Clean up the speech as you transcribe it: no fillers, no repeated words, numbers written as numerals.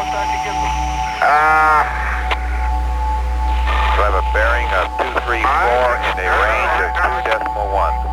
So I have a bearing of 234 in a range of 2.1.